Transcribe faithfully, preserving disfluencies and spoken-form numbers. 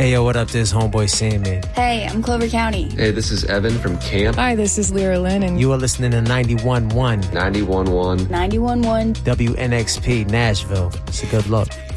Hey, yo, what up? This is Homeboy Sandman. Hey, I'm Clover County. Hey, this is Evan from Camp. Hi, this is Lyra Lynn, and you are listening to ninety-one point one ninety-one point one ninety-one point one W N X P Nashville. It's a good look.